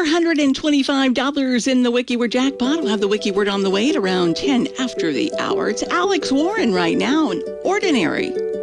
$425 in the WikiWord jackpot. We'll have the WikiWord on the way at around 10 after the hour. It's Alex Warren right now, and Ordinary.